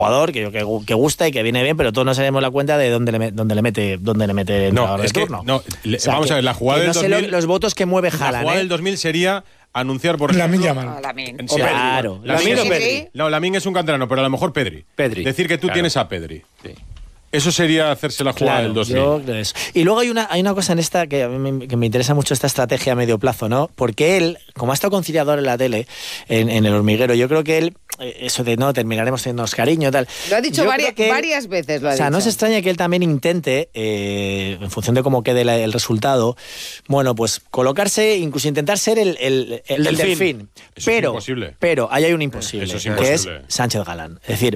jugador que gusta y que viene bien, pero todos no sabemos la cuenta de dónde le mete el entrenador de turno. Vamos a ver, la jugada del 2000, los votos que mueve Haaland. La jugada del 2000 sería anunciar, por ejemplo, Lamine Yamal. Claro. Lamine o Pedri. No, Lamine es un canterano, pero a lo mejor Pedri. Decir que tú tienes a Pedri. Sí. Eso sería hacerse la jugada del 2000. Yo creo eso. Y luego hay una cosa en esta que a mí me interesa mucho, esta estrategia a medio plazo, ¿no? Porque él, como ha estado conciliador en la tele, en El Hormiguero, yo creo que él, eso de no, terminaremos teniéndonos cariño, tal. Lo ha dicho varias veces, lo ha dicho. O sea, no se extraña que él también intente, en función de cómo quede el resultado, bueno, pues colocarse, incluso intentar ser el delfín. Eso es imposible. Pero ahí hay un imposible, Eso es imposible, que es Sánchez Galán. Es decir,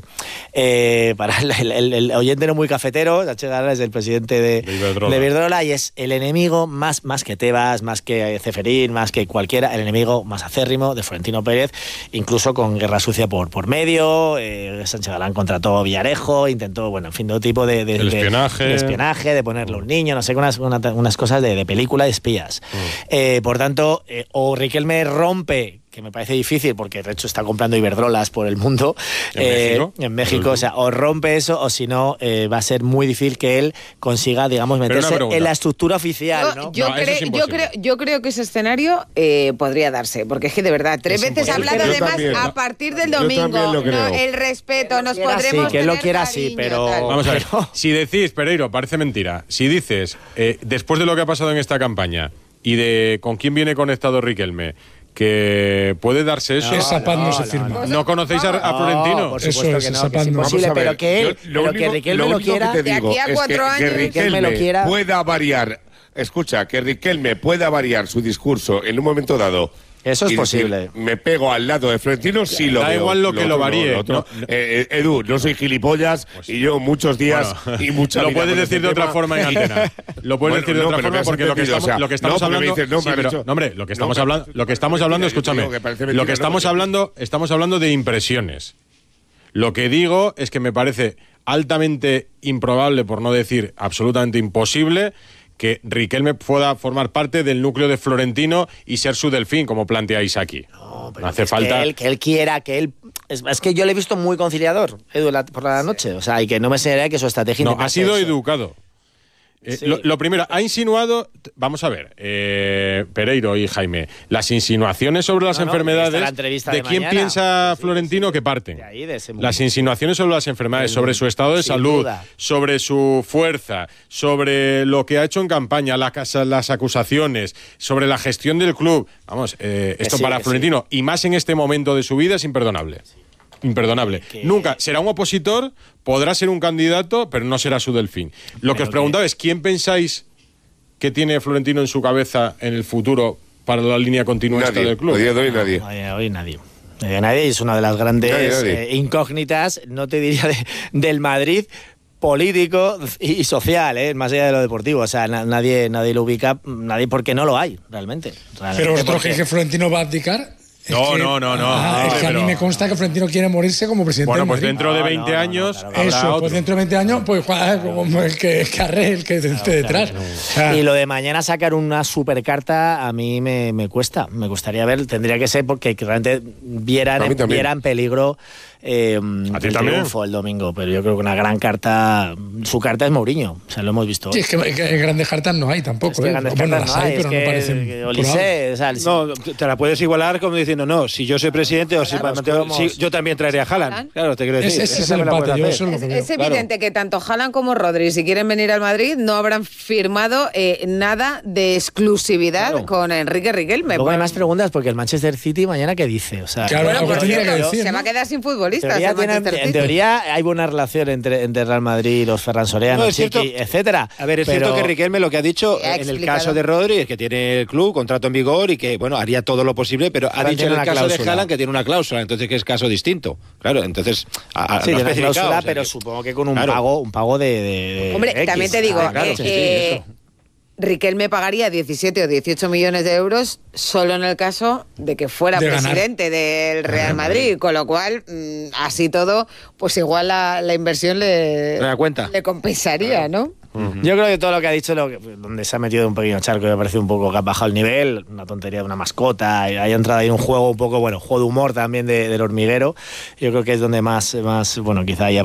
para el oyente no muy cafetero, Sánchez Galán es el presidente de Iberdrola y es el enemigo más que Tebas, más que Ceferín, más que cualquiera, el enemigo más acérrimo de Florentino Pérez, incluso con guerra sucia por medio. Sánchez Galán contrató a Villarejo, intentó, bueno, en fin, todo tipo de espionaje, de ponerle un niño, no sé, unas cosas de película de espías. Por tanto, o Riquelme rompe, que me parece difícil porque de hecho está comprando Iberdrolas por el mundo en México, o sea, o rompe eso o si no va a ser muy difícil que él consiga, digamos, meterse en la estructura oficial, ¿no? Yo creo que ese escenario podría darse, porque es que de verdad, 3 veces ha hablado además a partir del domingo, ¿no? El respeto, nos podremos que él lo quiera así, pero vamos a ver, si decís, Pereiro, parece mentira, si dices, después de lo que ha pasado en esta campaña y de con quién viene conectado Riquelme, que puede darse eso. Esa paz no se firma. ¿No conocéis a Florentino? Por supuesto que no, que es imposible, pero que Riquelme lo quiera. Que te digo de aquí a 4 años, que Riquelme pueda variar. Escucha, que Riquelme pueda variar su discurso en un momento dado. Eso es posible. Me pego al lado de Florentino, sí lo veo. Da igual lo que lo varíe. Edu, no soy gilipollas y yo muchos días y mucha lo puedes decir de otra forma en antena. Lo puedes decir de otra forma porque lo que estamos hablando, lo que estamos hablando, escúchame, lo que estamos hablando de impresiones. Lo que digo es que me parece altamente improbable, por no decir absolutamente imposible, que Riquelme pueda formar parte del núcleo de Florentino y ser su delfín, como planteáis aquí. No hace falta que él quiera, que él... Es que yo le he visto muy conciliador, Edu, por la noche. O sea, y que no me sería que su estrategia... No, ha sido educado. Sí. Lo primero, ha insinuado, vamos a ver, Pereiro y Jaime, las insinuaciones sobre las enfermedades, de quién mañana, piensa Florentino que parten. Las insinuaciones sobre las enfermedades, sobre su estado de salud, sobre su fuerza, sobre lo que ha hecho en campaña, las acusaciones, sobre la gestión del club. Vamos, esto para Florentino, y más en este momento de su vida, es imperdonable. Imperdonable. Nunca será un opositor, podrá ser un candidato, pero no será su delfín. Lo que os preguntaba es, ¿quién pensáis que tiene Florentino en su cabeza en el futuro para la línea continuista del club? Hoy nadie. Nadie, es una de las grandes incógnitas, no te diría del Madrid, político y social, más allá de lo deportivo. O sea, nadie lo ubica, nadie, porque no lo hay, realmente. Pero vosotros creéis que Florentino va a abdicar. No. Es que a mí me consta que Florentino quiere morirse como presidente. Bueno, pues dentro de 20 años. Eso, pues dentro de 20 años, pues como el que esté detrás. Y lo de mañana sacar una supercarta, a mí me cuesta. Me gustaría ver, tendría que ser porque realmente vieran peligro el triunfo el domingo. Pero yo creo que una gran carta, su carta es Mourinho. O sea, lo hemos visto. Sí, es que grandes cartas no hay tampoco. Bueno, las hay, pero no parecen. No, te la puedes igualar como diciendo, no, si yo soy presidente o si yo también traería a Haaland. Claro, te quiero decir. Ese es el empate. Es evidente que tanto Haaland como Rodri, si quieren venir al Madrid, no habrán firmado nada de exclusividad con Enrique Riquelme. Luego hay más preguntas porque el Manchester City mañana, ¿qué dice? O sea, se va a quedar sin futbolistas. En teoría hay buena relación entre Real Madrid y los Ferran Soriano, Chiqui, etcétera. A ver, es cierto que Riquelme lo que ha dicho en el caso de Rodri es que tiene el club, contrato en vigor y que, bueno, haría todo lo posible, pero ha dicho en el caso de Haaland que tiene una cláusula, entonces que es caso distinto. Claro, entonces... Sí, tiene una cláusula, pero supongo que con un pago de Hombre, X. también te digo, Riquelme pagaría 17 o 18 millones de euros solo en el caso de que fuera presidente del Real Madrid, con lo cual, así todo, pues igual la inversión le compensaría, ¿no? Yo creo que todo lo que ha dicho, donde se ha metido un pequeño charco, me parece un poco que ha bajado el nivel, una tontería de una mascota, haya entrado ahí en un juego un poco, juego de humor también del hormiguero. Yo creo que es donde más quizá haya